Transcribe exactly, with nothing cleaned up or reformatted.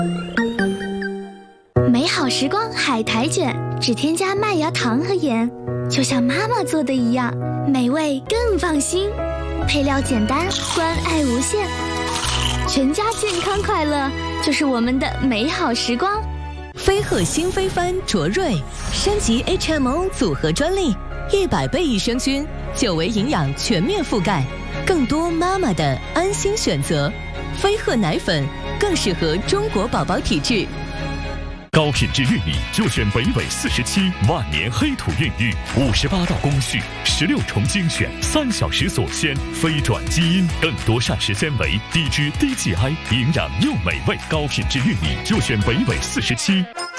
美好时光海苔卷，只添加麦芽糖和盐，就像妈妈做的一样，美味更放心。配料简单，关爱无限，全家健康快乐就是我们的美好时光。 飞鹤新飞帆卓瑞，升级 H M O 组合专利，一百倍益生菌，久维营养全面覆盖，更多妈妈的安心选择。飞鹤奶粉更适合中国宝宝体质。 高品质玉米就选北纬四十七万年黑土孕育，五十八道工序，十六重精选，三小时锁鲜，非转基因，更多膳食纤维，低脂低 G I， 营养又美味。高品质玉米就选北纬四十七。